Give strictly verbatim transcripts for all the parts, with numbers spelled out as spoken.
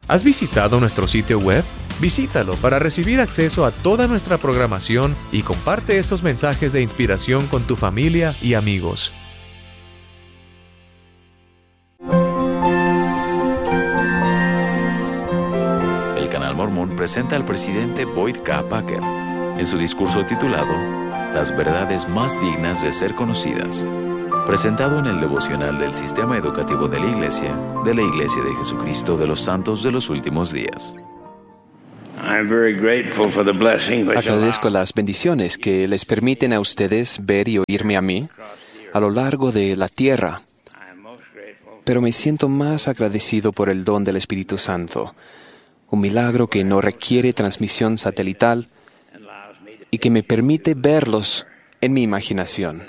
¿Has visitado nuestro sitio web? Visítalo para recibir acceso a toda nuestra programación y comparte esos mensajes de inspiración con tu familia y amigos. El Canal Mormón presenta al presidente Boyd K. Packer en su discurso titulado Las verdades más dignas de ser conocidas, presentado en el devocional del Sistema Educativo de la Iglesia, de la Iglesia de Jesucristo de los Santos de los Últimos Días. Agradezco las bendiciones que les permiten a ustedes ver y oírme a mí a lo largo de la tierra, pero me siento más agradecido por el don del Espíritu Santo, un milagro que no requiere transmisión satelital y que me permite verlos en mi imaginación.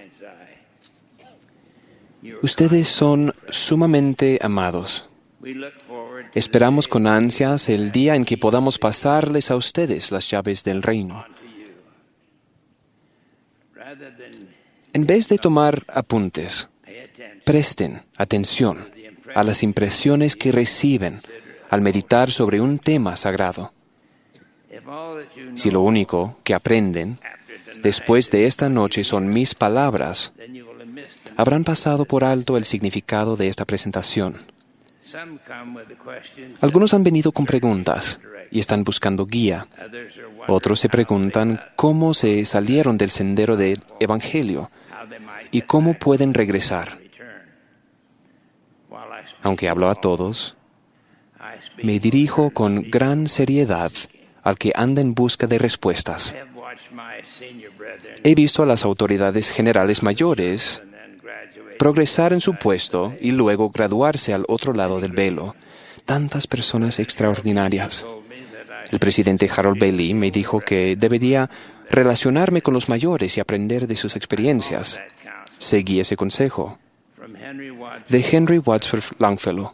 Ustedes son sumamente amados. Esperamos con ansias el día en que podamos pasarles a ustedes las llaves del reino. En vez de tomar apuntes, presten atención a las impresiones que reciben al meditar sobre un tema sagrado. Si lo único que aprenden después de esta noche son mis palabras, habrán pasado por alto el significado de esta presentación. Algunos han venido con preguntas y están buscando guía. Otros se preguntan cómo se salieron del sendero del Evangelio y cómo pueden regresar. Aunque hablo a todos, me dirijo con gran seriedad al que anda en busca de respuestas. He visto a las autoridades generales mayores progresar en su puesto y luego graduarse al otro lado del velo. Tantas personas extraordinarias. El presidente Harold Bailey me dijo que debería relacionarme con los mayores y aprender de sus experiencias. Seguí ese consejo. De Henry Wadsworth Longfellow.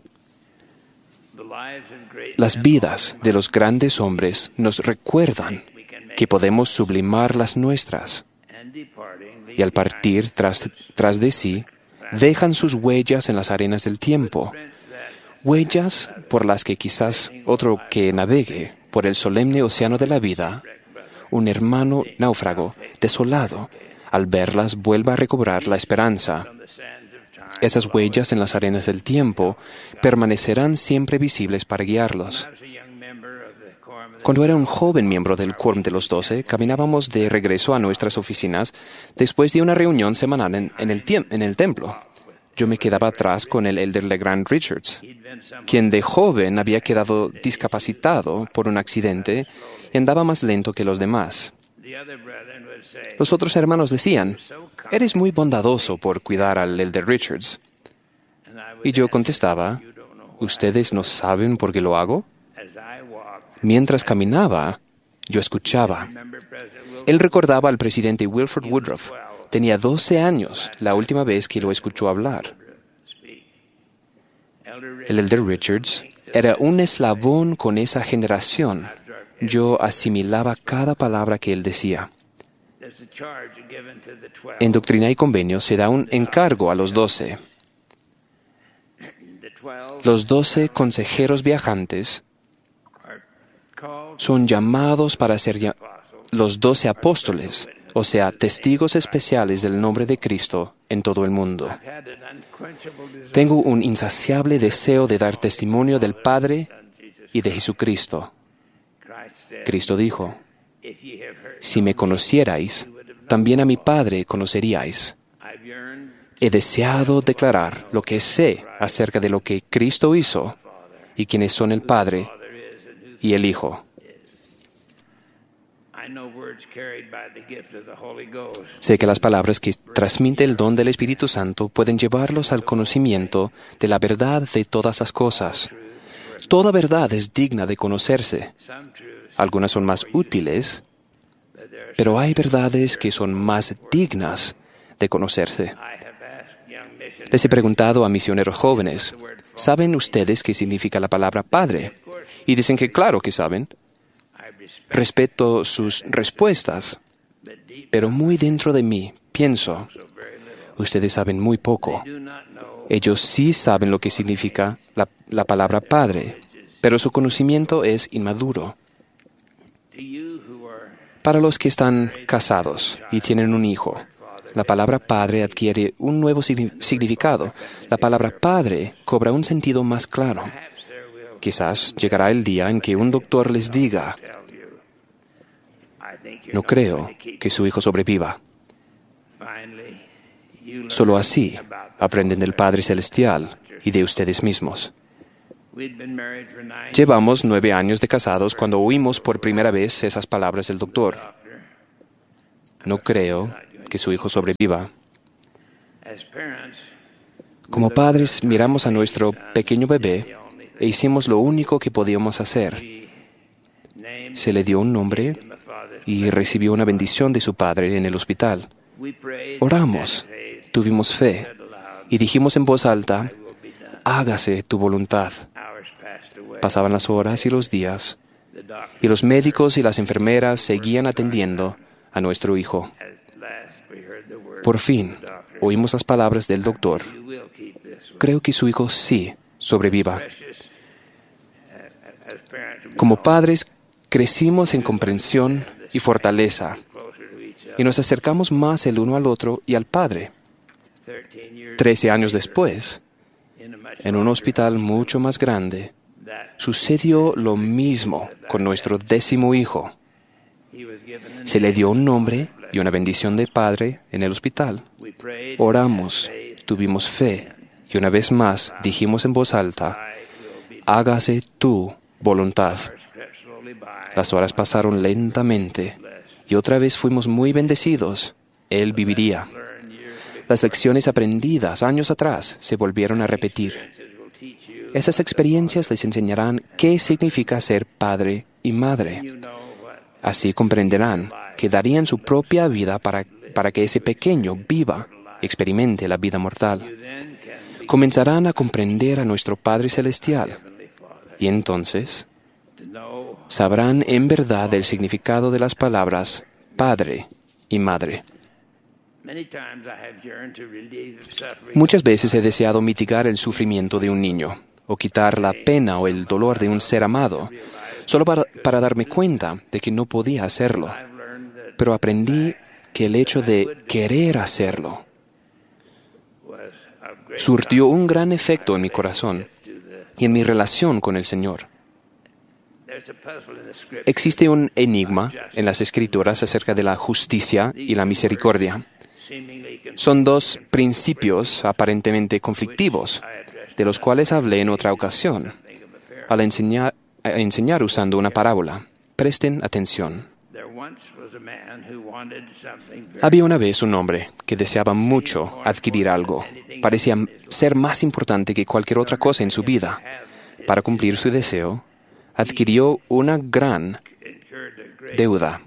Las vidas de los grandes hombres nos recuerdan que podemos sublimar las nuestras. Y al partir tras, tras de sí, dejan sus huellas en las arenas del tiempo, huellas por las que quizás otro que navegue por el solemne océano de la vida, un hermano náufrago, desolado, al verlas vuelva a recobrar la esperanza. Esas huellas en las arenas del tiempo permanecerán siempre visibles para guiarlos. Cuando era un joven miembro del Quórum de los Doce, caminábamos de regreso a nuestras oficinas después de una reunión semanal en, en, el, tiem- en el templo. Yo me quedaba atrás con el elder Legrand Richards, quien de joven había quedado discapacitado por un accidente y andaba más lento que los demás. Los otros hermanos decían, «Eres muy bondadoso por cuidar al elder Richards». Y yo contestaba, «¿Ustedes no saben por qué lo hago?» Mientras caminaba, yo escuchaba. Él recordaba al presidente Wilford Woodruff. Tenía doce años la última vez que lo escuchó hablar. El elder Richards era un eslabón con esa generación. Yo asimilaba cada palabra que él decía. En Doctrina y Convenios se da un encargo a los doce. Los doce consejeros viajantes son llamados para ser ya- los doce apóstoles, o sea, testigos especiales del nombre de Cristo en todo el mundo. Tengo un insaciable deseo de dar testimonio del Padre y de Jesucristo. Cristo dijo, «Si me conocierais, también a mi Padre conoceríais». He deseado declarar lo que sé acerca de lo que Cristo hizo y quiénes son el Padre y el Hijo. Sé que las palabras que transmite el don del Espíritu Santo pueden llevarlos al conocimiento de la verdad de todas las cosas. Toda verdad es digna de conocerse. Algunas son más útiles, pero hay verdades que son más dignas de conocerse. Les he preguntado a misioneros jóvenes, ¿saben ustedes qué significa la palabra Padre? Y dicen que claro que saben. Respeto sus respuestas, pero muy dentro de mí pienso, ustedes saben muy poco. Ellos sí saben lo que significa la, la palabra Padre, pero su conocimiento es inmaduro. Para los que están casados y tienen un hijo, la palabra padre adquiere un nuevo significado. La palabra padre cobra un sentido más claro. Quizás llegará el día en que un doctor les diga: no creo que su hijo sobreviva. Solo así aprenden del Padre Celestial y de ustedes mismos. Llevamos nueve años de casados cuando oímos por primera vez esas palabras del doctor. No creo que su hijo sobreviva. Como padres, miramos a nuestro pequeño bebé e hicimos lo único que podíamos hacer. Se le dio un nombre y recibió una bendición de su padre en el hospital. Oramos, tuvimos fe y dijimos en voz alta: hágase tu voluntad. Pasaban las horas y los días, y los médicos y las enfermeras seguían atendiendo a nuestro hijo. Por fin, oímos las palabras del doctor: creo que su hijo sí sobreviva. Como padres, crecimos en comprensión y fortaleza, y nos acercamos más el uno al otro y al Padre. Trece años después, en un hospital mucho más grande, sucedió lo mismo con nuestro décimo hijo. Se le dio un nombre y una bendición del Padre en el hospital. Oramos, tuvimos fe, y una vez más dijimos en voz alta: hágase tu voluntad. Las horas pasaron lentamente, y otra vez fuimos muy bendecidos. Él viviría. Las lecciones aprendidas años atrás se volvieron a repetir. Esas experiencias les enseñarán qué significa ser padre y madre. Así comprenderán que darían su propia vida para, para que ese pequeño viva y experimente la vida mortal. Comenzarán a comprender a nuestro Padre Celestial, y entonces sabrán en verdad el significado de las palabras padre y madre. Muchas veces he deseado mitigar el sufrimiento de un niño, o quitar la pena o el dolor de un ser amado, solo para, para darme cuenta de que no podía hacerlo. Pero aprendí que el hecho de querer hacerlo surtió un gran efecto en mi corazón y en mi relación con el Señor. Existe un enigma en las Escrituras acerca de la justicia y la misericordia. Son dos principios aparentemente conflictivos, de los cuales hablé en otra ocasión, al enseñar, a enseñar usando una parábola. Presten atención. Había una vez un hombre que deseaba mucho adquirir algo. Parecía ser más importante que cualquier otra cosa en su vida. Para cumplir su deseo, adquirió una gran deuda.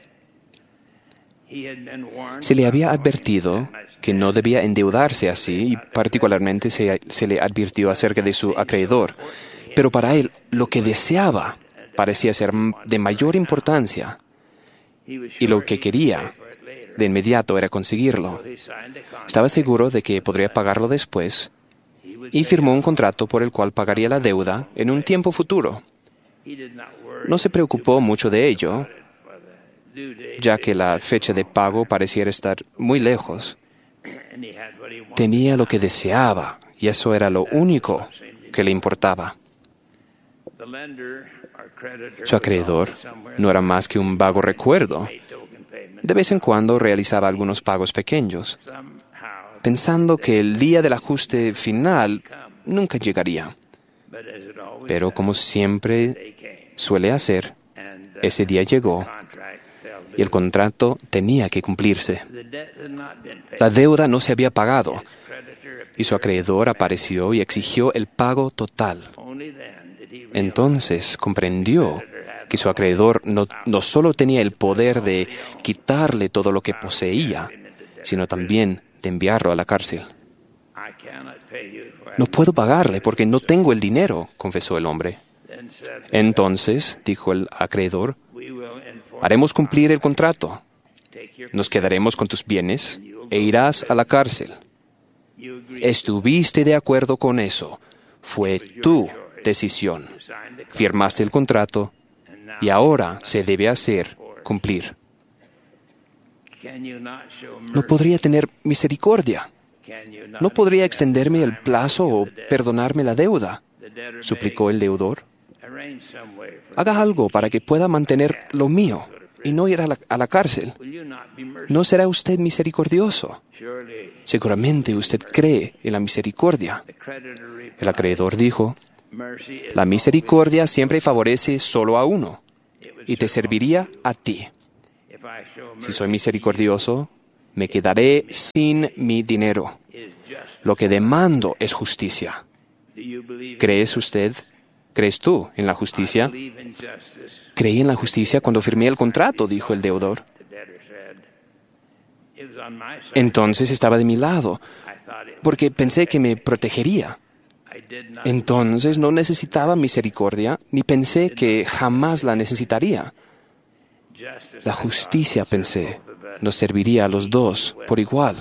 Se le había advertido que no debía endeudarse así, y particularmente se, se le advirtió acerca de su acreedor. Pero para él, lo que deseaba parecía ser de mayor importancia, y lo que quería de inmediato era conseguirlo. Estaba seguro de que podría pagarlo después, y firmó un contrato por el cual pagaría la deuda en un tiempo futuro. No se preocupó mucho de ello, ya que la fecha de pago pareciera estar muy lejos. Tenía lo que deseaba, y eso era lo único que le importaba. Su acreedor no era más que un vago recuerdo. De vez en cuando realizaba algunos pagos pequeños, pensando que el día del ajuste final nunca llegaría. Pero como siempre suele hacer, ese día llegó y el contrato tenía que cumplirse. La deuda no se había pagado y su acreedor apareció y exigió el pago total. Entonces comprendió que su acreedor no, no solo tenía el poder de quitarle todo lo que poseía, sino también de enviarlo a la cárcel. No puedo pagarle porque no tengo el dinero, confesó el hombre. Entonces, dijo el acreedor, haremos cumplir el contrato. Nos quedaremos con tus bienes e irás a la cárcel. Estuviste de acuerdo con eso. Fue tu decisión. Firmaste el contrato y ahora se debe hacer cumplir. ¿No podría tener misericordia? ¿No podría extenderme el plazo o perdonarme la deuda?, suplicó el deudor. Haga algo para que pueda mantener lo mío y no ir a la, a la cárcel. ¿No será usted misericordioso? Seguramente usted cree en la misericordia. El acreedor dijo: la misericordia siempre favorece solo a uno y te serviría a ti. Si soy misericordioso, me quedaré sin mi dinero. Lo que demando es justicia. ¿Crees usted? ¿Crees tú en la justicia? Creí en la justicia cuando firmé el contrato, dijo el deudor. Entonces estaba de mi lado, porque pensé que me protegería. Entonces no necesitaba misericordia, ni pensé que jamás la necesitaría. La justicia, pensé, nos serviría a los dos por igual.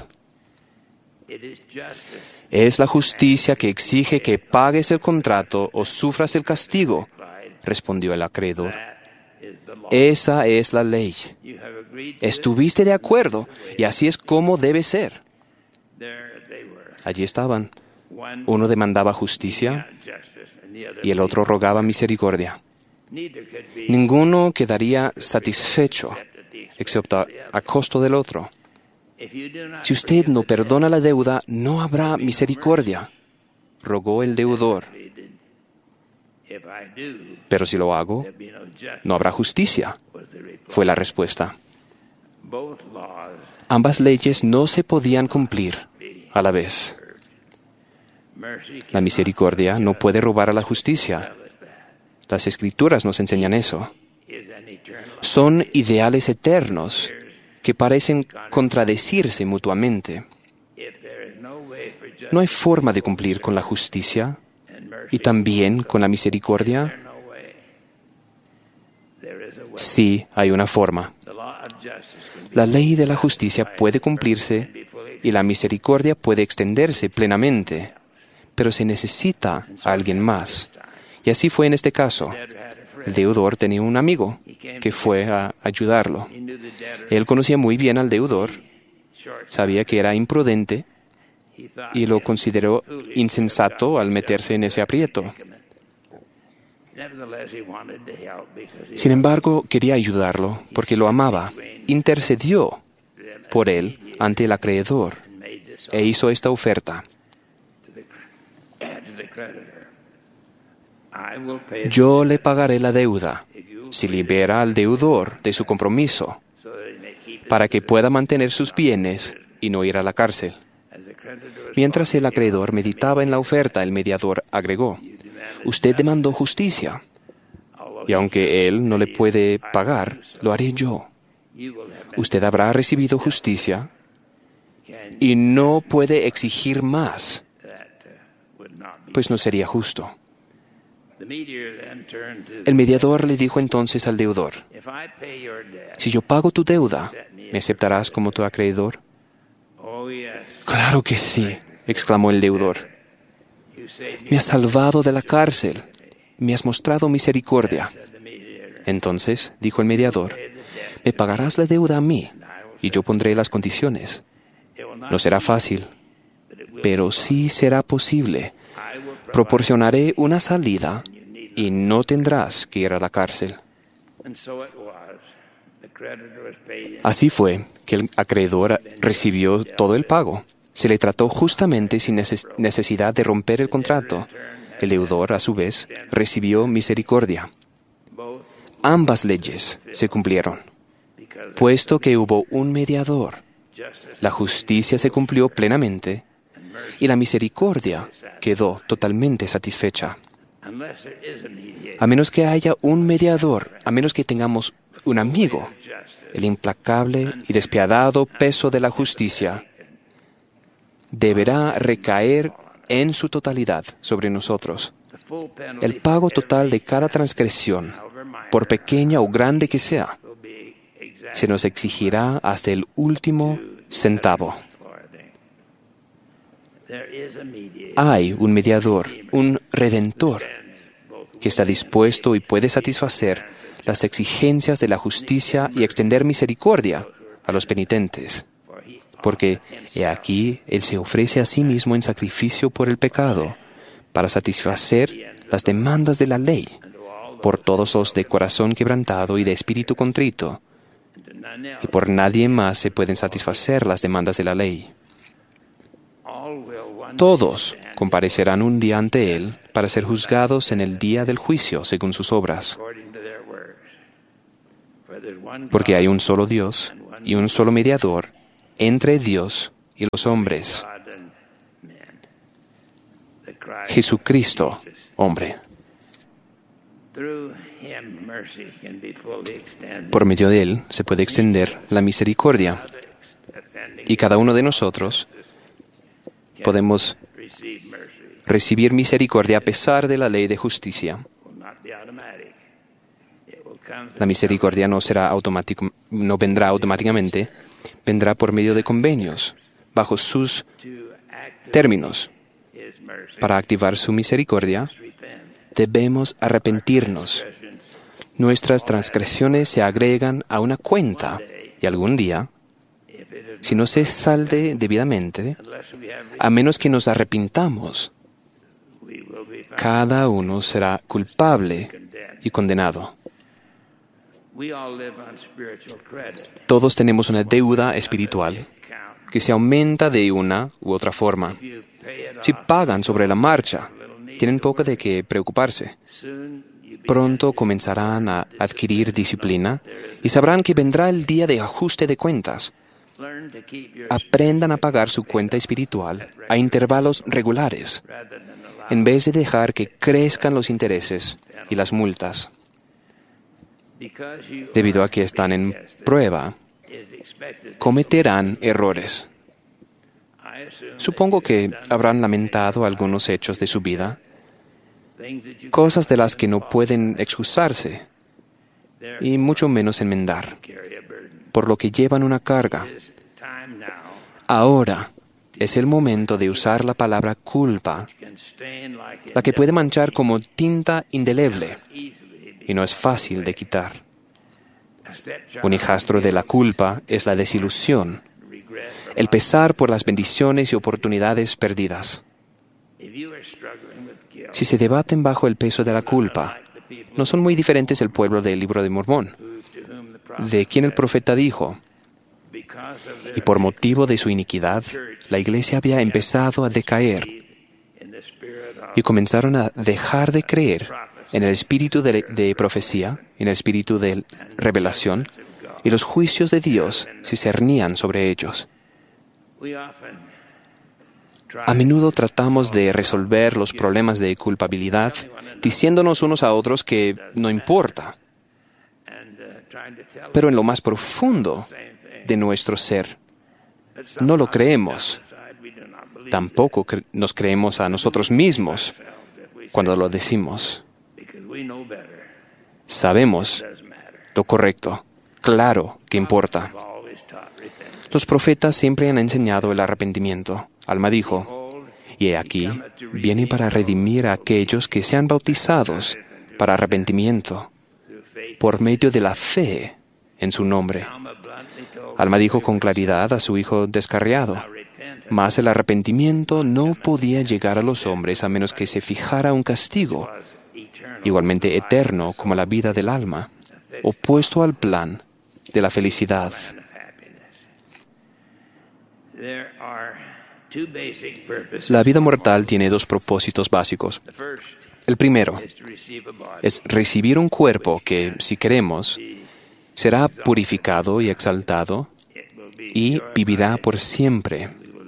Es la justicia que exige que pagues el contrato o sufras el castigo, respondió el acreedor. Esa es la ley. Estuviste de acuerdo y así es como debe ser. Allí estaban. Uno demandaba justicia y el otro rogaba misericordia. Ninguno quedaría satisfecho, excepto a, a costo del otro. Si usted no perdona la deuda, no habrá misericordia, rogó el deudor. Pero si lo hago, no habrá justicia, fue la respuesta. Ambas leyes no se podían cumplir a la vez. La misericordia no puede robar a la justicia. Las Escrituras nos enseñan eso. Son ideales eternos que parecen contradecirse mutuamente. No hay forma de cumplir con la justicia y también con la misericordia. Sí, hay una forma. La ley de la justicia puede cumplirse y la misericordia puede extenderse plenamente, pero se necesita a alguien más. Y así fue en este caso. El deudor tenía un amigo que fue a ayudarlo. Él conocía muy bien al deudor, sabía que era imprudente y lo consideró insensato al meterse en ese aprieto. Sin embargo, quería ayudarlo porque lo amaba. Intercedió por él ante el acreedor e hizo esta oferta. Yo le pagaré la deuda si libera al deudor de su compromiso para que pueda mantener sus bienes y no ir a la cárcel. Mientras el acreedor meditaba en la oferta, el mediador agregó: usted demandó justicia, y aunque él no le puede pagar, lo haré yo. Usted habrá recibido justicia y no puede exigir más, pues no sería justo. El mediador le dijo entonces al deudor: si yo pago tu deuda, ¿me aceptarás como tu acreedor? Claro que sí, exclamó el deudor. Me has salvado de la cárcel, me has mostrado misericordia. Entonces, dijo el mediador, me pagarás la deuda a mí y yo pondré las condiciones. No será fácil, pero sí será posible. Proporcionaré una salida y no tendrás que ir a la cárcel. Así fue que el acreedor recibió todo el pago. Se le trató justamente sin neces- necesidad de romper el contrato. El deudor, a su vez, recibió misericordia. Ambas leyes se cumplieron, puesto que hubo un mediador. La justicia se cumplió plenamente y la misericordia quedó totalmente satisfecha. A menos que haya un mediador, a menos que tengamos un amigo, el implacable y despiadado peso de la justicia deberá recaer en su totalidad sobre nosotros. El pago total de cada transgresión, por pequeña o grande que sea, se nos exigirá hasta el último centavo. Hay un mediador, un redentor, que está dispuesto y puede satisfacer las exigencias de la justicia y extender misericordia a los penitentes. Porque, he aquí, Él se ofrece a sí mismo en sacrificio por el pecado, para satisfacer las demandas de la ley, por todos los de corazón quebrantado y de espíritu contrito, y por nadie más se pueden satisfacer las demandas de la ley. Todos comparecerán un día ante Él para ser juzgados en el día del juicio según sus obras. Porque hay un solo Dios y un solo mediador entre Dios y los hombres, Jesucristo, hombre. Por medio de Él se puede extender la misericordia, y cada uno de nosotros podemos recibir misericordia a pesar de la ley de justicia. La misericordia no será automático, no vendrá automáticamente, vendrá por medio de convenios, bajo sus términos. Para activar su misericordia, debemos arrepentirnos. Nuestras transgresiones se agregan a una cuenta y algún día, si no se salde debidamente, a menos que nos arrepintamos, cada uno será culpable y condenado. Todos tenemos una deuda espiritual que se aumenta de una u otra forma. Si pagan sobre la marcha, tienen poco de qué preocuparse. Pronto comenzarán a adquirir disciplina y sabrán que vendrá el día de ajuste de cuentas. Aprendan a pagar su cuenta espiritual a intervalos regulares, en vez de dejar que crezcan los intereses y las multas. Debido a que están en prueba, cometerán errores. Supongo que habrán lamentado algunos hechos de su vida, cosas de las que no pueden excusarse y mucho menos enmendar, por lo que llevan una carga. Ahora es el momento de usar la palabra culpa, la que puede manchar como tinta indeleble y no es fácil de quitar. Un hijastro de la culpa es la desilusión, el pesar por las bendiciones y oportunidades perdidas. Si se debaten bajo el peso de la culpa, no son muy diferentes el pueblo del Libro de Mormón, de quien el profeta dijo, y por motivo de su iniquidad, la iglesia había empezado a decaer y comenzaron a dejar de creer en el espíritu de, de profecía, en el espíritu de revelación, y los juicios de Dios se cernían sobre ellos. A menudo tratamos de resolver los problemas de culpabilidad diciéndonos unos a otros que no importa, pero en lo más profundo de nuestro ser no lo creemos. Tampoco cre- nos creemos a nosotros mismos cuando lo decimos. Sabemos lo correcto, claro que importa. Los profetas siempre han enseñado el arrepentimiento. Alma dijo, y he aquí, viene para redimir a aquellos que sean bautizados para arrepentimiento, por medio de la fe en su nombre. Alma dijo con claridad a su hijo descarriado, mas el arrepentimiento no podía llegar a los hombres a menos que se fijara un castigo, igualmente eterno como la vida del alma, opuesto al plan de la felicidad. La vida mortal tiene dos propósitos básicos. El primero es recibir un cuerpo que, si queremos, será purificado y exaltado y vivirá por siempre.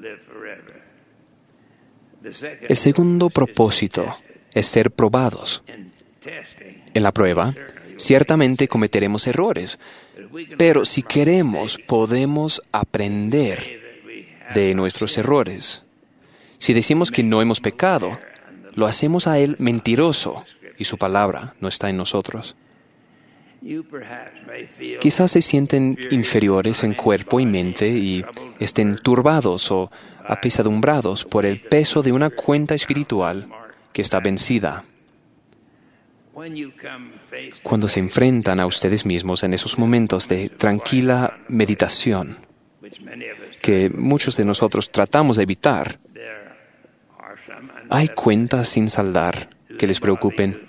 El segundo propósito es ser probados. En la prueba, ciertamente cometeremos errores, pero si queremos, podemos aprender de nuestros errores. Si decimos que no hemos pecado, lo hacemos a Él mentiroso y su palabra no está en nosotros. Quizás se sienten inferiores en cuerpo y mente y estén turbados o apesadumbrados por el peso de una cuenta espiritual que está vencida. Cuando se enfrentan a ustedes mismos en esos momentos de tranquila meditación, que muchos de nosotros tratamos de evitar, ¿hay cuentas sin saldar que les preocupen?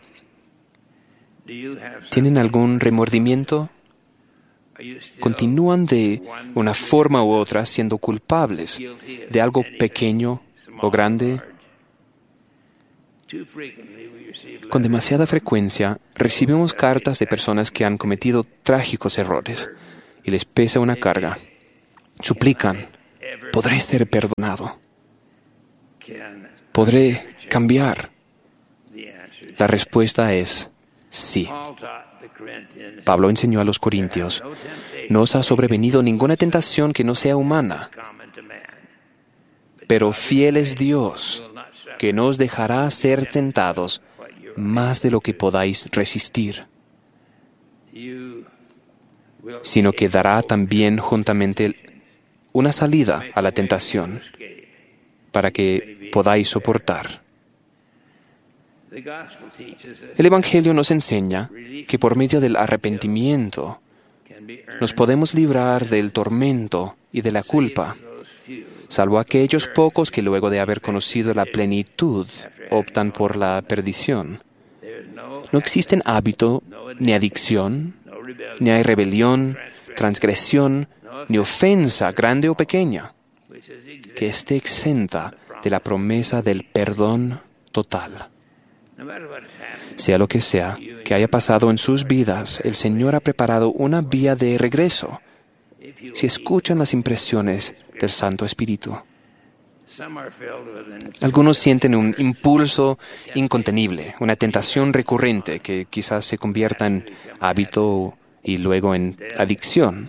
¿Tienen algún remordimiento? ¿Continúan de una forma u otra siendo culpables de algo pequeño o grande? Con demasiada frecuencia recibimos cartas de personas que han cometido trágicos errores y les pesa una carga. Suplican, ¿podré ser perdonado? ¿Podré cambiar? La respuesta es sí. Pablo enseñó a los corintios, no os ha sobrevenido ninguna tentación que no sea humana, pero fiel es Dios, que no os dejará ser tentados más de lo que podáis resistir, sino que dará también juntamente una salida a la tentación para que podáis soportar. El Evangelio nos enseña que por medio del arrepentimiento nos podemos librar del tormento y de la culpa, salvo aquellos pocos que luego de haber conocido la plenitud optan por la perdición. No existen hábito, ni adicción, ni hay rebelión, transgresión, ni ofensa, grande o pequeña, que esté exenta de la promesa del perdón total. Sea lo que sea que haya pasado en sus vidas, el Señor ha preparado una vía de regreso si escuchan las impresiones del Santo Espíritu. Algunos sienten un impulso incontenible, una tentación recurrente que quizás se convierta en hábito y luego en adicción.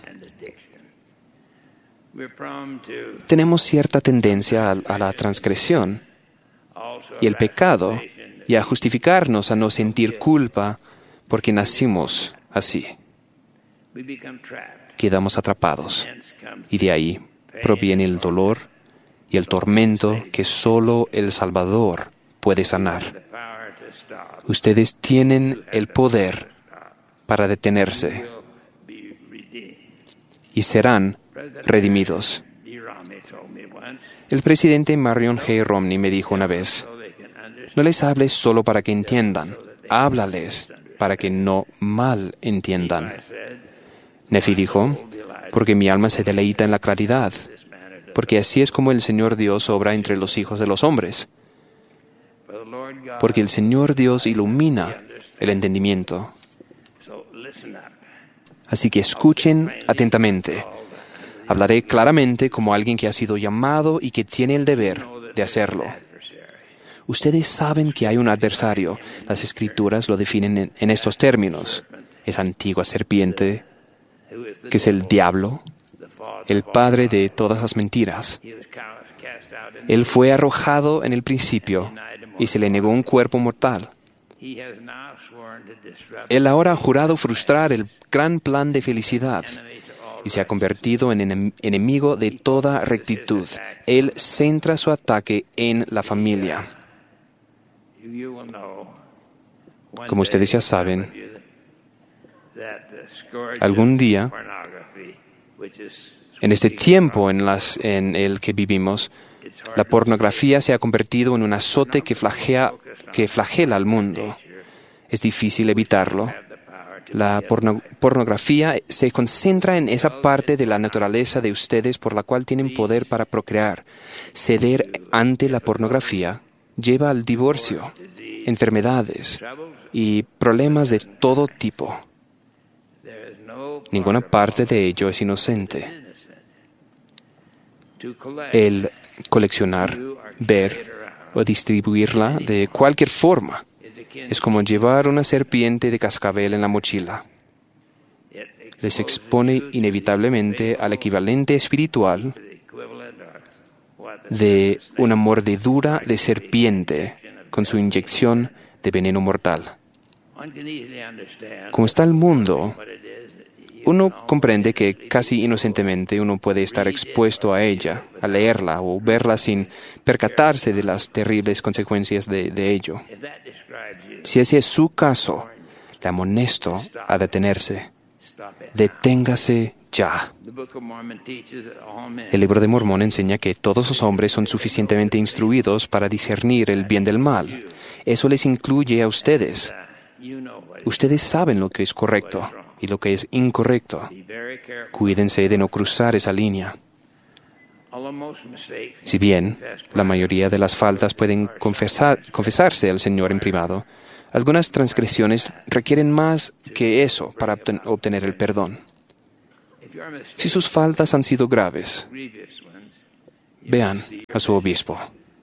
Tenemos cierta tendencia a, a la transgresión y el pecado y a justificarnos a no sentir culpa porque nacimos así. Quedamos atrapados y de ahí proviene el dolor y el tormento que solo el Salvador puede sanar. Ustedes tienen el poder para detenerse y serán redimidos. El presidente Marion J. Romney me dijo una vez, no les hables solo para que entiendan, háblales para que no mal entiendan. Nefi dijo, porque mi alma se deleita en la claridad, porque así es como el Señor Dios obra entre los hijos de los hombres. Porque el Señor Dios ilumina el entendimiento. Así que escuchen atentamente. Hablaré claramente como alguien que ha sido llamado y que tiene el deber de hacerlo. Ustedes saben que hay un adversario. Las Escrituras lo definen en, en estos términos. Esa antigua serpiente, que es el diablo, el padre de todas las mentiras. Él fue arrojado en el principio y se le negó un cuerpo mortal. Él ahora ha jurado frustrar el gran plan de felicidad y se ha convertido en enem- enemigo de toda rectitud. Él centra su ataque en la familia. Como ustedes ya saben, algún día, en este tiempo en, las, en el que vivimos, la pornografía se ha convertido en un azote que flagea, que flagela al mundo. Es difícil evitarlo. La porno, pornografía se concentra en esa parte de la naturaleza de ustedes por la cual tienen poder para procrear. Ceder ante la pornografía lleva al divorcio, enfermedades y problemas de todo tipo. Ninguna parte de ello es inocente. El coleccionar, ver o distribuirla de cualquier forma es como llevar una serpiente de cascabel en la mochila. Les expone inevitablemente al equivalente espiritual de una mordedura de serpiente con su inyección de veneno mortal. Como está el mundo, Uno comprende que casi inocentemente uno puede estar expuesto a ella, a leerla o verla sin percatarse de las terribles consecuencias de, de ello. Si ese es su caso, le amonesto a detenerse. Deténgase ya. El libro de Mormón enseña que todos los hombres son suficientemente instruidos para discernir el bien del mal. Eso les incluye a ustedes. Ustedes saben lo que es correcto y lo que es incorrecto. Cuídense de no cruzar esa línea. Si bien la mayoría de las faltas pueden confesar, confesarse al Señor en privado, algunas transgresiones requieren más que eso para obtener el perdón. Si sus faltas han sido graves, vean a su obispo.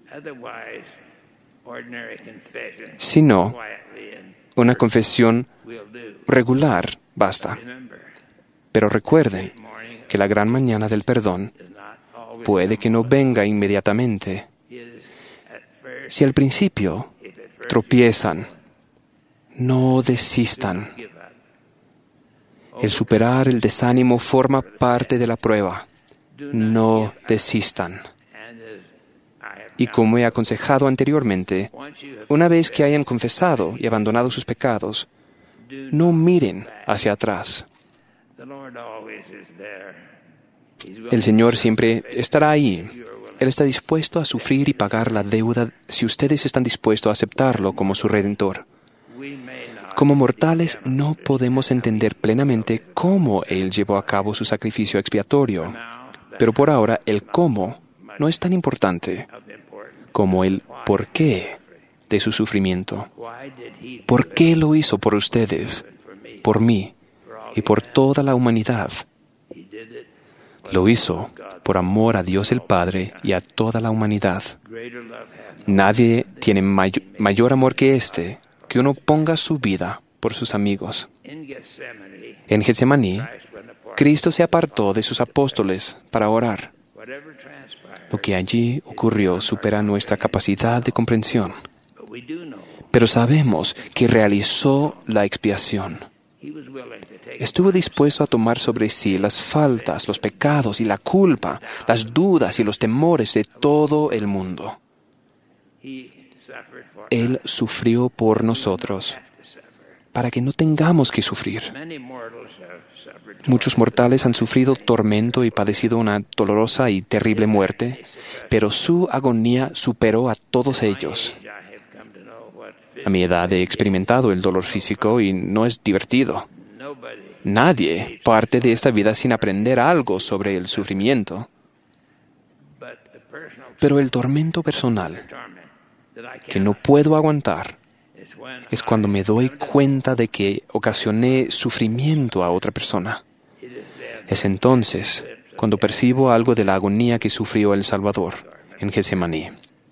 Si no, una confesión regular basta. Pero recuerden que la gran mañana del perdón puede que no venga inmediatamente. Si al principio tropiezan, no desistan. El superar el desánimo forma parte de la prueba. No desistan. Y como he aconsejado anteriormente, una vez que hayan confesado y abandonado sus pecados, no miren hacia atrás. El Señor siempre estará ahí. Él está dispuesto a sufrir y pagar la deuda si ustedes están dispuestos a aceptarlo como su Redentor. Como mortales no podemos entender plenamente cómo Él llevó a cabo su sacrificio expiatorio, pero por ahora el cómo no es tan importante como el por qué de su sufrimiento. ¿Por qué lo hizo por ustedes, por mí y por toda la humanidad? Lo hizo por amor a Dios el Padre y a toda la humanidad. Nadie tiene may- mayor amor que este, que uno ponga su vida por sus amigos. En Getsemaní, Cristo se apartó de sus apóstoles para orar. Lo que allí ocurrió supera nuestra capacidad de comprensión. Pero sabemos que realizó la expiación. Estuvo dispuesto a tomar sobre sí las faltas, los pecados y la culpa, las dudas y los temores de todo el mundo. Él sufrió por nosotros, para que no tengamos que sufrir. Muchos mortales han sufrido tormento y padecido una dolorosa y terrible muerte, pero su agonía superó a todos ellos. A mi edad he experimentado el dolor físico y no es divertido. Nadie parte de esta vida sin aprender algo sobre el sufrimiento. Pero el tormento personal que no puedo aguantar es cuando me doy cuenta de que ocasioné sufrimiento a otra persona. Es entonces cuando percibo algo de la agonía que sufrió el Salvador en Getsemaní.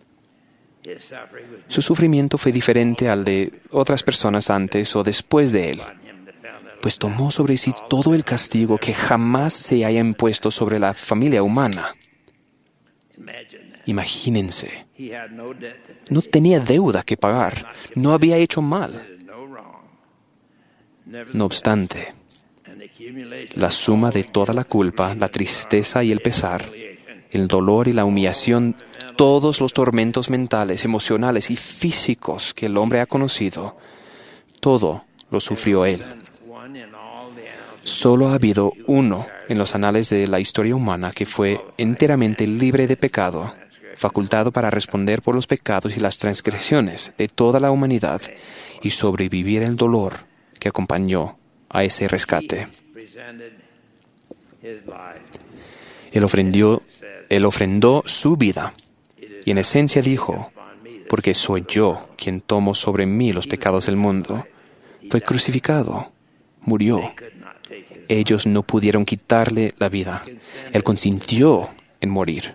Su sufrimiento fue diferente al de otras personas antes o después de él, pues tomó sobre sí todo el castigo que jamás se haya impuesto sobre la familia humana. Imagínense, no tenía deuda que pagar, no había hecho mal. No obstante, la suma de toda la culpa, la tristeza y el pesar, el dolor y la humillación, todos los tormentos mentales, emocionales y físicos que el hombre ha conocido, todo lo sufrió él. Solo ha habido uno en los anales de la historia humana que fue enteramente libre de pecado, facultado para responder por los pecados y las transgresiones de toda la humanidad y sobrevivir el dolor que acompañó a ese rescate. Él ofrendió, él ofrendó su vida y en esencia dijo, porque soy yo quien tomo sobre mí los pecados del mundo. Fue crucificado, murió. Ellos no pudieron quitarle la vida. Él consintió en morir.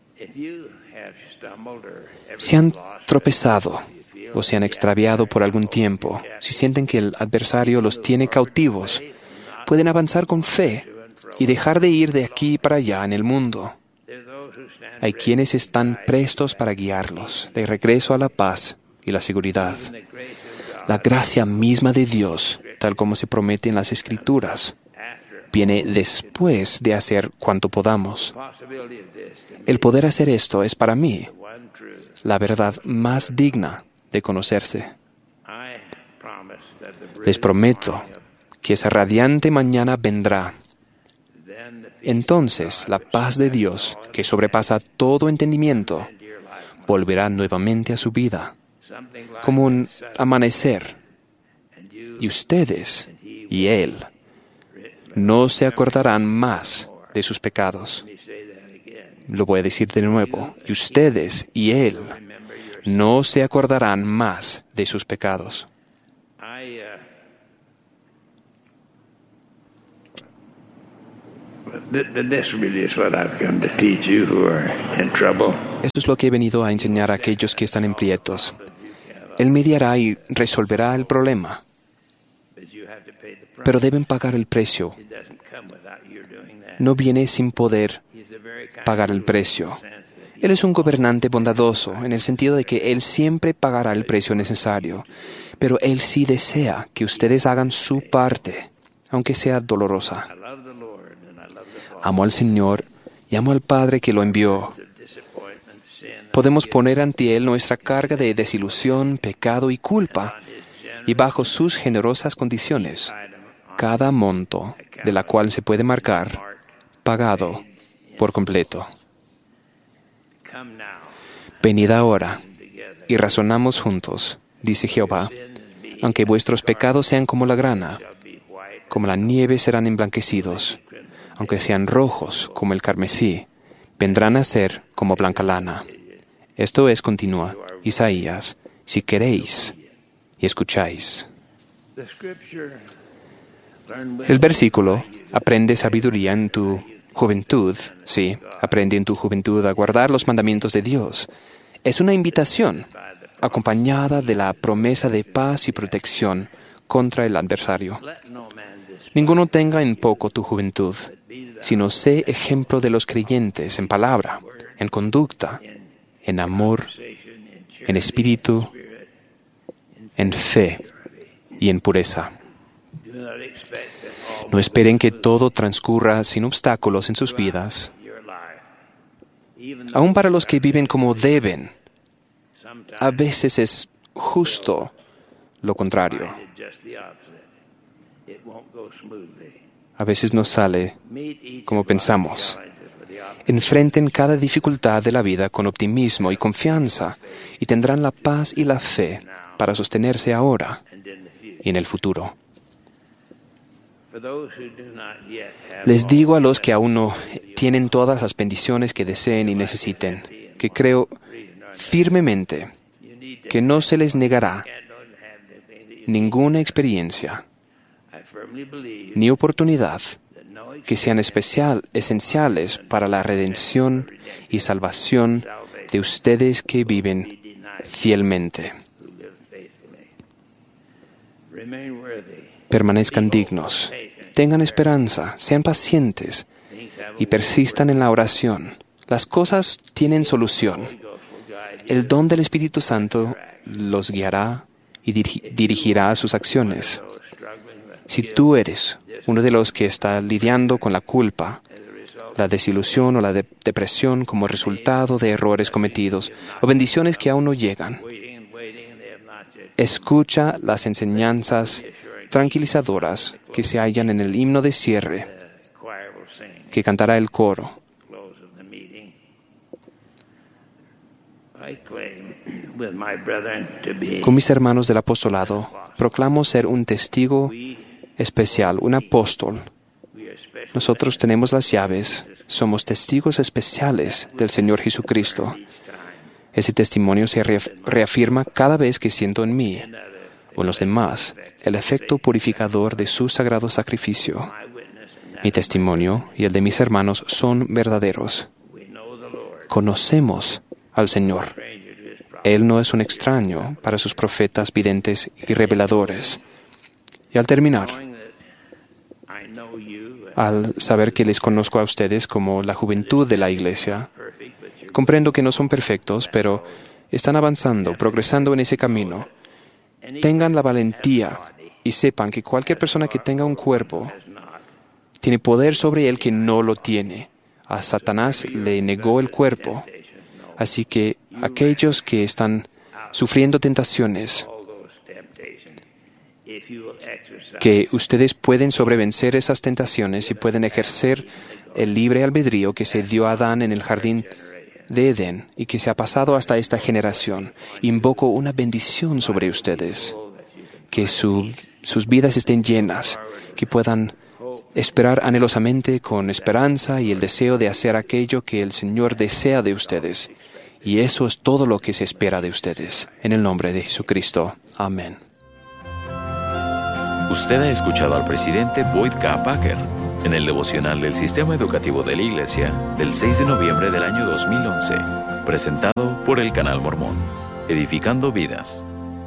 Si han tropezado o se han extraviado por algún tiempo, si sienten que el adversario los tiene cautivos, pueden avanzar con fe y dejar de ir de aquí para allá en el mundo. Hay quienes están prestos para guiarlos de regreso a la paz y la seguridad. La gracia misma de Dios, tal como se promete en las Escrituras, viene después de hacer cuanto podamos. El poder hacer esto es para mí la verdad más digna de conocerse. Les prometo que esa radiante mañana vendrá. Entonces la paz de Dios, que sobrepasa todo entendimiento, volverá nuevamente a su vida, como un amanecer. Y ustedes y Él no se acordarán más de sus pecados. Lo voy a decir de nuevo. Y ustedes y Él no se acordarán más de sus pecados. Esto es lo que he venido a enseñar a aquellos que están en aprietos. Él mediará y resolverá el problema, pero deben pagar el precio. No viene sin poder pagar el precio. Él es un gobernante bondadoso en el sentido de que Él siempre pagará el precio necesario, pero Él sí desea que ustedes hagan su parte, aunque sea dolorosa. Amo al Señor y amo al Padre que lo envió. Podemos poner ante Él nuestra carga de desilusión, pecado y culpa, y bajo sus generosas condiciones, cada monto de la cual se puede marcar, pagado por completo. Venid ahora y razonamos juntos, dice Jehová, aunque vuestros pecados sean como la grana, como la nieve serán emblanquecidos, aunque sean rojos como el carmesí, vendrán a ser como blanca lana. Esto es, continúa Isaías, si queréis y escucháis. El versículo, aprende sabiduría en tu juventud, sí, aprende en tu juventud a guardar los mandamientos de Dios, es una invitación acompañada de la promesa de paz y protección contra el adversario. Ninguno tenga en poco tu juventud, sino sé ejemplo de los creyentes en palabra, en conducta, en amor, en espíritu, en fe y en pureza. No esperen que todo transcurra sin obstáculos en sus vidas. Aún para los que viven como deben, a veces es justo lo contrario. A veces no sale como pensamos. Enfrenten cada dificultad de la vida con optimismo y confianza y tendrán la paz y la fe para sostenerse ahora y en el futuro. Les digo a los que aún no tienen todas las bendiciones que deseen y necesiten, que creo firmemente que no se les negará ninguna experiencia ni oportunidad que sean especial, esenciales para la redención y salvación de ustedes que viven fielmente. Permanezcan dignos, tengan esperanza, sean pacientes y persistan en la oración. Las cosas tienen solución. El don del Espíritu Santo los guiará y dirigirá sus acciones. Si tú eres uno de los que está lidiando con la culpa, la desilusión o la de- depresión como resultado de errores cometidos o bendiciones que aún no llegan, escucha las enseñanzas tranquilizadoras que se hallan en el himno de cierre que cantará el coro. Con mis hermanos del apostolado, proclamo ser un testigo especial, un apóstol. Nosotros tenemos las llaves, somos testigos especiales del Señor Jesucristo. Ese testimonio se reafirma cada vez que siento en mí o en los demás el efecto purificador de su sagrado sacrificio. Mi testimonio y el de mis hermanos son verdaderos. Conocemos al Señor. Él no es un extraño para sus profetas, videntes y reveladores. Y al terminar, al saber que les conozco a ustedes como la juventud de la Iglesia, comprendo que no son perfectos, pero están avanzando, progresando en ese camino. Tengan la valentía y sepan que cualquier persona que tenga un cuerpo tiene poder sobre él que no lo tiene. A Satanás le negó el cuerpo. Así que aquellos que están sufriendo tentaciones, que ustedes pueden sobrevencer esas tentaciones y pueden ejercer el libre albedrío que se dio a Adán en el jardín de Edén y que se ha pasado hasta esta generación. Invoco una bendición sobre ustedes, que su, sus vidas estén llenas, que puedan esperar anhelosamente con esperanza y el deseo de hacer aquello que el Señor desea de ustedes. Y eso es todo lo que se espera de ustedes. En el nombre de Jesucristo. Amén. Usted ha escuchado al presidente Boyd K. Packer en el devocional del Sistema Educativo de la Iglesia del seis de noviembre del año dos mil once, presentado por el Canal Mormón, edificando vidas.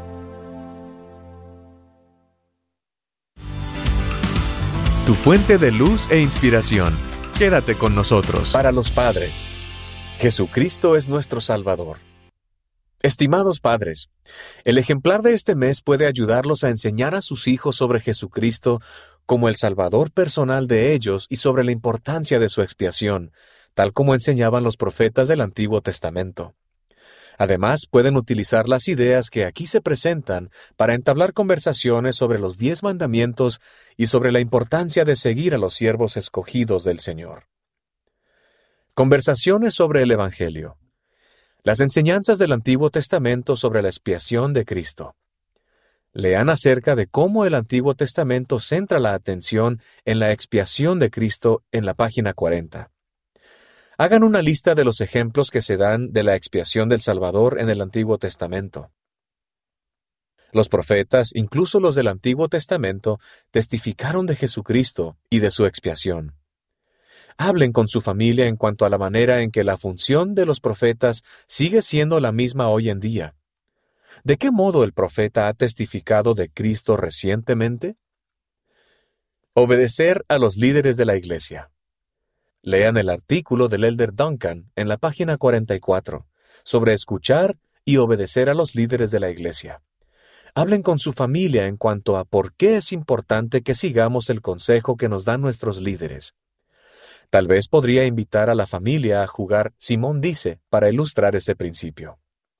Tu fuente de luz e inspiración. Quédate con nosotros. Para los padres, Jesucristo es nuestro Salvador. Estimados padres, el ejemplar de este mes puede ayudarlos a enseñar a sus hijos sobre Jesucristo como el Salvador personal de ellos y sobre la importancia de su expiación, tal como enseñaban los profetas del Antiguo Testamento. Además, pueden utilizar las ideas que aquí se presentan para entablar conversaciones sobre los diez mandamientos y sobre la importancia de seguir a los siervos escogidos del Señor. Conversaciones sobre el Evangelio. Las enseñanzas del Antiguo Testamento sobre la expiación de Cristo. Lean acerca de cómo el Antiguo Testamento centra la atención en la expiación de Cristo en la página cuarenta. Hagan una lista de los ejemplos que se dan de la expiación del Salvador en el Antiguo Testamento. Los profetas, incluso los del Antiguo Testamento, testificaron de Jesucristo y de su expiación. Hablen con su familia en cuanto a la manera en que la función de los profetas sigue siendo la misma hoy en día. ¿De qué modo el profeta ha testificado de Cristo recientemente? Obedecer a los líderes de la Iglesia. Lean el artículo del Elder Duncan en la página cuarenta y cuatro sobre escuchar y obedecer a los líderes de la Iglesia. Hablen con su familia en cuanto a por qué es importante que sigamos el consejo que nos dan nuestros líderes. Tal vez podría invitar a la familia a jugar Simón dice para ilustrar ese principio.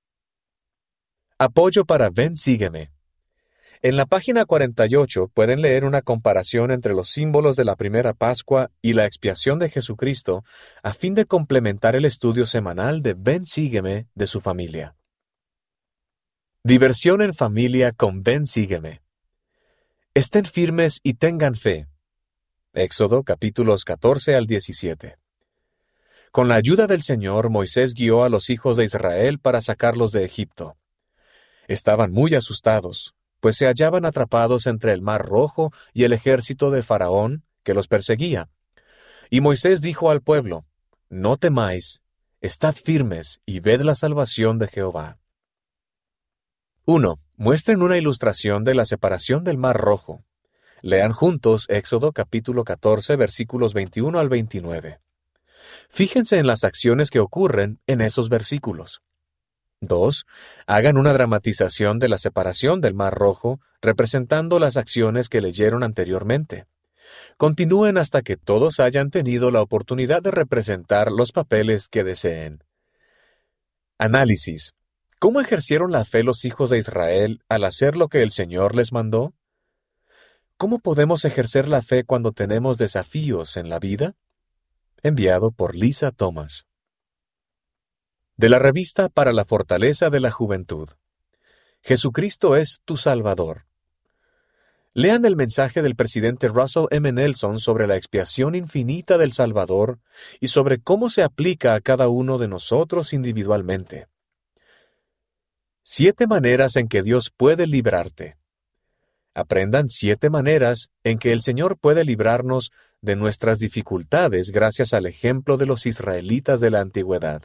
Apoyo para Ven Sígueme. En la página cuarenta y ocho pueden leer una comparación entre los símbolos de la primera Pascua y la expiación de Jesucristo a fin de complementar el estudio semanal de Ven Sígueme de su familia. Diversión en familia con Ven Sígueme. Estén firmes y tengan fe. Éxodo capítulos catorce al diecisiete. Con la ayuda del Señor, Moisés guió a los hijos de Israel para sacarlos de Egipto. Estaban muy asustados, pues se hallaban atrapados entre el Mar Rojo y el ejército de Faraón, que los perseguía. Y Moisés dijo al pueblo, «No temáis, estad firmes y ved la salvación de Jehová». uno. Muestren una ilustración de la separación del Mar Rojo. Lean juntos Éxodo capítulo catorce, versículos veintiuno al veintinueve. Fíjense en las acciones que ocurren en esos versículos. dos. Hagan una dramatización de la separación del Mar Rojo, representando las acciones que leyeron anteriormente. Continúen hasta que todos hayan tenido la oportunidad de representar los papeles que deseen. Análisis. ¿Cómo ejercieron la fe los hijos de Israel al hacer lo que el Señor les mandó? ¿Cómo podemos ejercer la fe cuando tenemos desafíos en la vida? Enviado por Lisa Thomas. De la revista Para la Fortaleza de la Juventud. Jesucristo es tu Salvador. Lean el mensaje del presidente Russell M. Nelson sobre la expiación infinita del Salvador y sobre cómo se aplica a cada uno de nosotros individualmente. Siete maneras en que Dios puede librarte. Aprendan siete maneras en que el Señor puede librarnos de nuestras dificultades gracias al ejemplo de los israelitas de la antigüedad.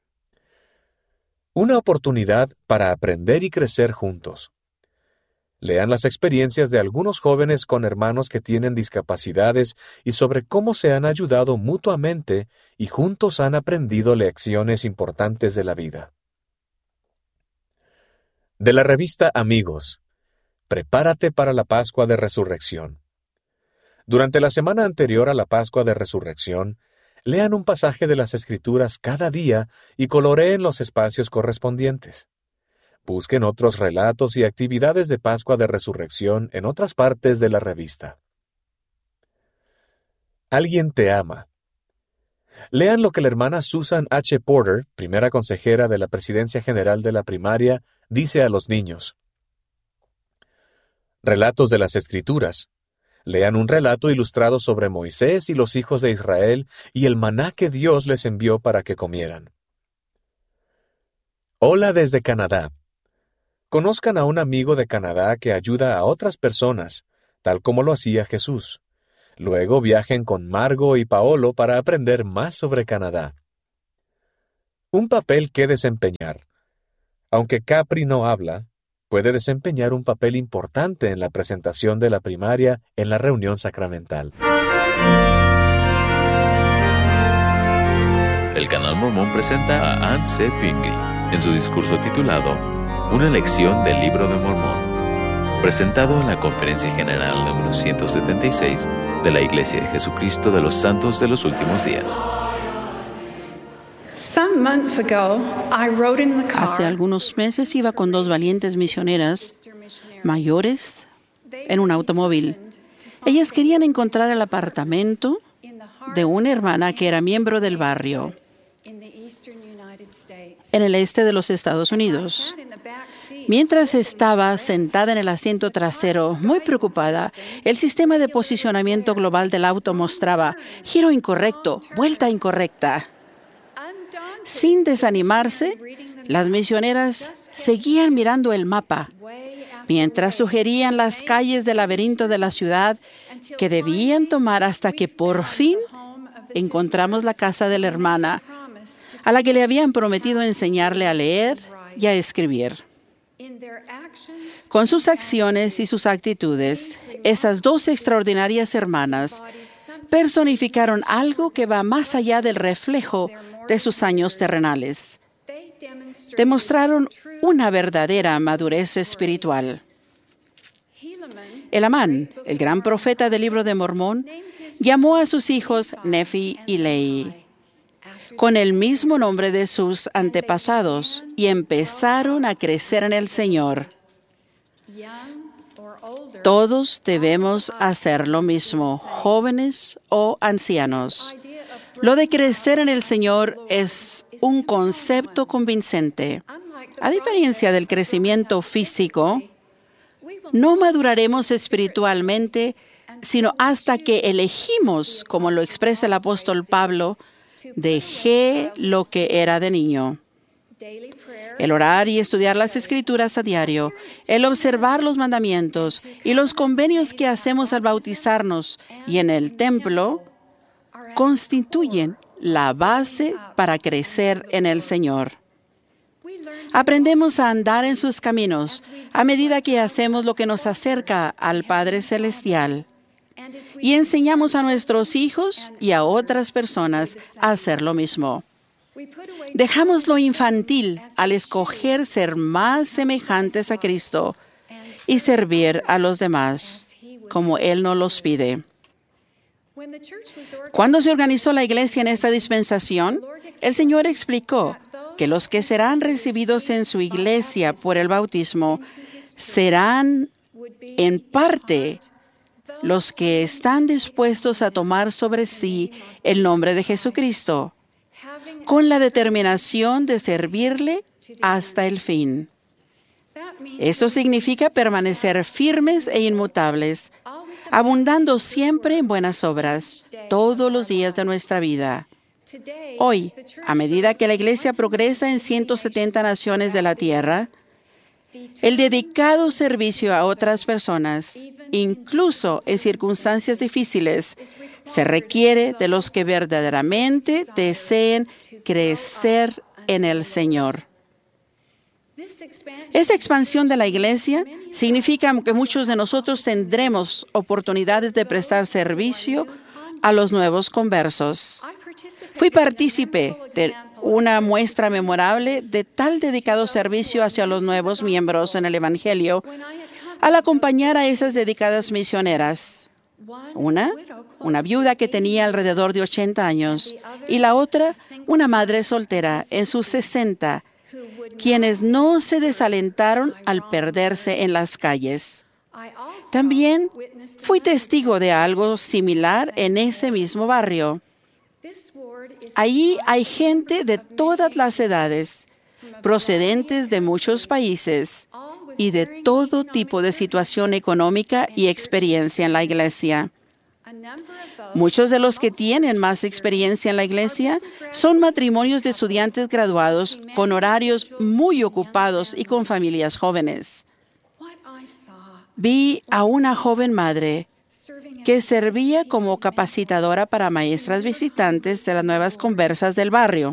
Una oportunidad para aprender y crecer juntos. Lean las experiencias de algunos jóvenes con hermanos que tienen discapacidades y sobre cómo se han ayudado mutuamente y juntos han aprendido lecciones importantes de la vida. De la revista Amigos. Prepárate para la Pascua de Resurrección. Durante la semana anterior a la Pascua de Resurrección, lean un pasaje de las Escrituras cada día y coloreen los espacios correspondientes. Busquen otros relatos y actividades de Pascua de Resurrección en otras partes de la revista. Alguien te ama. Lean lo que la hermana Susan H. Porter, primera consejera de la Presidencia General de la Primaria, dice a los niños. Relatos de las Escrituras. Lean un relato ilustrado sobre Moisés y los hijos de Israel y el maná que Dios les envió para que comieran. Hola desde Canadá. Conozcan a un amigo de Canadá que ayuda a otras personas, tal como lo hacía Jesús. Luego viajen con Margo y Paolo para aprender más sobre Canadá. Un papel que desempeñar. Aunque Capri no habla, puede desempeñar un papel importante en la presentación de la primaria en la reunión sacramental. El Canal Mormón presenta a Ann C. Pingley en su discurso titulado Una lección del Libro de Mormón, presentado en la Conferencia General número ciento setenta y seis de la Iglesia de Jesucristo de los Santos de los Últimos Días. Hace algunos meses iba con dos valientes misioneras mayores en un automóvil. Ellas querían encontrar el apartamento de una hermana que era miembro del barrio en el este de los Estados Unidos. Mientras estaba sentada en el asiento trasero, muy preocupada, el sistema de posicionamiento global del auto mostraba giro incorrecto, vuelta incorrecta. Sin desanimarse, las misioneras seguían mirando el mapa, mientras sugerían las calles del laberinto de la ciudad que debían tomar hasta que por fin encontramos la casa de la hermana, a la que le habían prometido enseñarle a leer y a escribir. Con sus acciones y sus actitudes, esas dos extraordinarias hermanas personificaron algo que va más allá del reflejo de sus años terrenales. Demostraron una verdadera madurez espiritual. Elamán, el gran profeta del Libro de Mormón, llamó a sus hijos Nefi y Lehi con el mismo nombre de sus antepasados y empezaron a crecer en el Señor. Todos debemos hacer lo mismo, jóvenes o ancianos. Lo de crecer en el Señor es un concepto convincente. A diferencia del crecimiento físico, no maduraremos espiritualmente, sino hasta que elegimos, como lo expresa el apóstol Pablo, dejé lo que era de niño. El orar y estudiar las Escrituras a diario, el observar los mandamientos y los convenios que hacemos al bautizarnos y en el templo constituyen la base para crecer en el Señor. Aprendemos a andar en sus caminos a medida que hacemos lo que nos acerca al Padre Celestial y enseñamos a nuestros hijos y a otras personas a hacer lo mismo. Dejamos lo infantil al escoger ser más semejantes a Cristo y servir a los demás, como Él nos los pide. Cuando se organizó la iglesia en esta dispensación, el Señor explicó que los que serán recibidos en su iglesia por el bautismo serán, en parte, los que están dispuestos a tomar sobre sí el nombre de Jesucristo, con la determinación de servirle hasta el fin. Eso significa permanecer firmes e inmutables, abundando siempre en buenas obras, todos los días de nuestra vida. Hoy, a medida que la Iglesia progresa en ciento setenta naciones de la tierra, el dedicado servicio a otras personas, incluso en circunstancias difíciles, se requiere de los que verdaderamente deseen crecer en el Señor. Esa expansión de la iglesia significa que muchos de nosotros tendremos oportunidades de prestar servicio a los nuevos conversos. Fui partícipe de una muestra memorable de tal dedicado servicio hacia los nuevos miembros en el Evangelio al acompañar a esas dedicadas misioneras. Una, una viuda que tenía alrededor de ochenta años, y la otra, una madre soltera en sus sesenta, quienes no se desalentaron al perderse en las calles. También fui testigo de algo similar en ese mismo barrio. Allí hay gente de todas las edades, procedentes de muchos países y de todo tipo de situación económica y experiencia en la iglesia. Muchos de los que tienen más experiencia en la iglesia son matrimonios de estudiantes graduados con horarios muy ocupados y con familias jóvenes. Vi a una joven madre que servía como capacitadora para maestras visitantes de las nuevas conversas del barrio.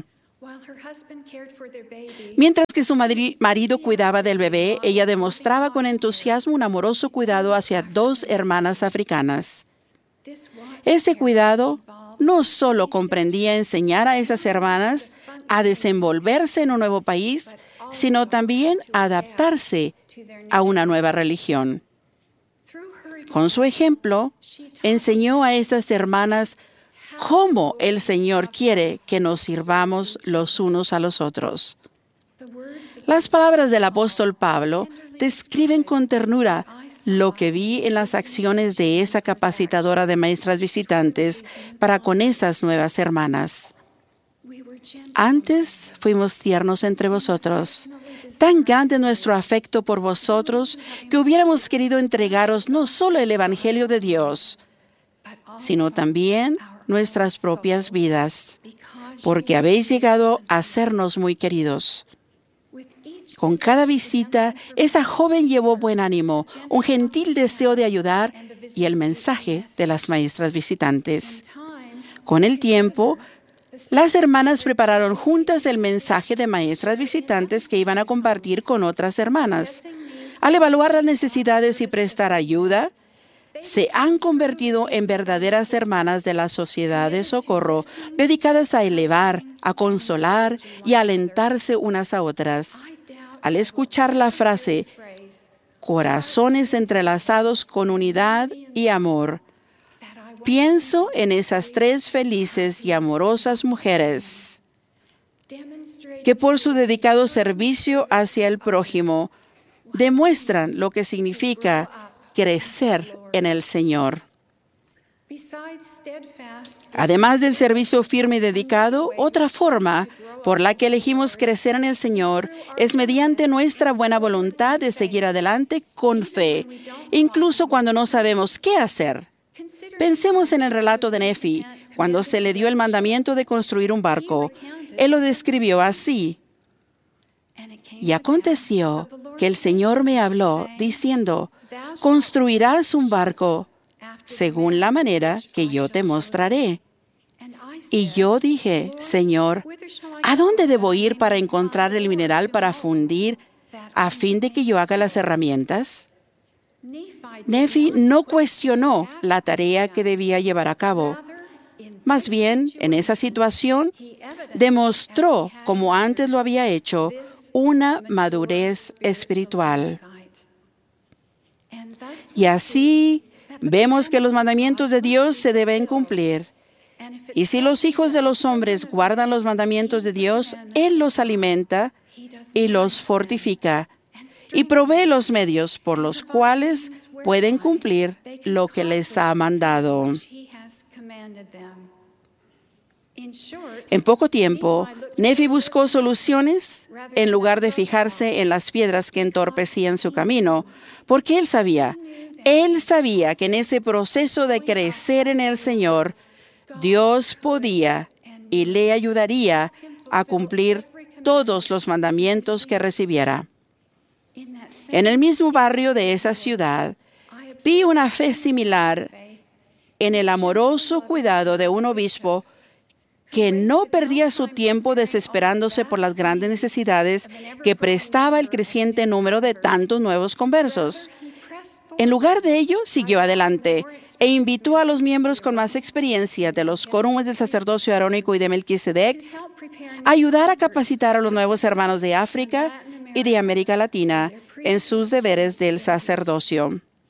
Mientras que su marido cuidaba del bebé, ella demostraba con entusiasmo un amoroso cuidado hacia dos hermanas africanas. Ese cuidado no solo comprendía enseñar a esas hermanas a desenvolverse en un nuevo país, sino también a adaptarse a una nueva religión. Con su ejemplo, enseñó a esas hermanas cómo el Señor quiere que nos sirvamos los unos a los otros. Las palabras del apóstol Pablo describen con ternura lo que vi en las acciones de esa capacitadora de maestras visitantes para con esas nuevas hermanas. Antes fuimos tiernos entre vosotros. Tan grande nuestro afecto por vosotros que hubiéramos querido entregaros no solo el Evangelio de Dios, sino también nuestras propias vidas, porque habéis llegado a sernos muy queridos. Con cada visita, esa joven llevó buen ánimo, un gentil deseo de ayudar y el mensaje de las maestras visitantes. Con el tiempo, las hermanas prepararon juntas el mensaje de maestras visitantes que iban a compartir con otras hermanas. Al evaluar las necesidades y prestar ayuda, se han convertido en verdaderas hermanas de la sociedad de socorro, dedicadas a elevar, a consolar y a alentarse unas a otras. Al escuchar la frase, corazones entrelazados con unidad y amor, pienso en esas tres felices y amorosas mujeres que por su dedicado servicio hacia el prójimo demuestran lo que significa crecer en el Señor. Además del servicio firme y dedicado, otra forma por la que elegimos crecer en el Señor es mediante nuestra buena voluntad de seguir adelante con fe, incluso cuando no sabemos qué hacer. Pensemos en el relato de Nefi, cuando se le dio el mandamiento de construir un barco. Él lo describió así. Y aconteció que el Señor me habló, diciendo, construirás un barco según la manera que yo te mostraré. Y yo dije, Señor, ¿a dónde debo ir para encontrar el mineral para fundir a fin de que yo haga las herramientas? Nefi no cuestionó la tarea que debía llevar a cabo. Más bien, en esa situación, demostró, como antes lo había hecho, una madurez espiritual. Y así vemos que los mandamientos de Dios se deben cumplir. Y si los hijos de los hombres guardan los mandamientos de Dios, Él los alimenta y los fortifica y provee los medios por los cuales pueden cumplir lo que les ha mandado. En poco tiempo, Nefi buscó soluciones en lugar de fijarse en las piedras que entorpecían su camino, porque él sabía, él sabía que en ese proceso de crecer en el Señor, Dios podía y le ayudaría a cumplir todos los mandamientos que recibiera. En el mismo barrio de esa ciudad, vi una fe similar en el amoroso cuidado de un obispo que no perdía su tiempo desesperándose por las grandes necesidades que prestaba el creciente número de tantos nuevos conversos. En lugar de ello, siguió adelante e invitó a los miembros con más experiencia de los quórums del sacerdocio arónico y de Melquisedec a ayudar a capacitar a los nuevos hermanos de África y de América Latina en sus deberes del sacerdocio.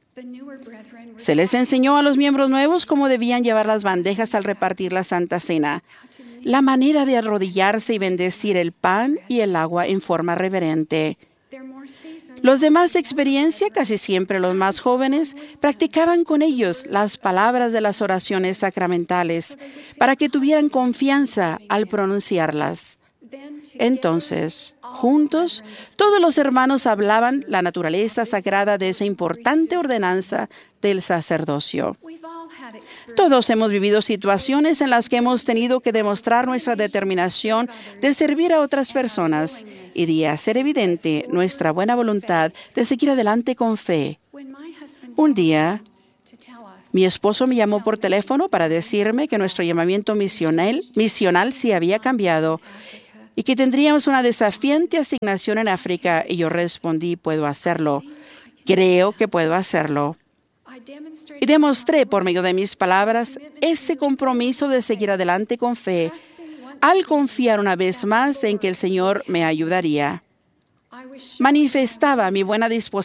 Se les enseñó a los miembros nuevos cómo debían llevar las bandejas al repartir la Santa Cena, la manera de arrodillarse y bendecir el pan y el agua en forma reverente. Los de más experiencia, casi siempre los más jóvenes, practicaban con ellos las palabras de las oraciones sacramentales para que tuvieran confianza al pronunciarlas. Entonces, juntos, todos los hermanos hablaban la naturaleza sagrada de esa importante ordenanza del sacerdocio. Todos hemos vivido situaciones en las que hemos tenido que demostrar nuestra determinación de servir a otras personas y de hacer evidente nuestra buena voluntad de seguir adelante con fe. Un día, mi esposo me llamó por teléfono para decirme que nuestro llamamiento misional, misional sí había cambiado y que tendríamos una desafiante asignación en África, y yo respondí, puedo hacerlo. Creo que puedo hacerlo. Y demostré por medio de mis palabras ese compromiso de seguir adelante con fe, al confiar una vez más en que el Señor me ayudaría. Manifestaba mi buena disposición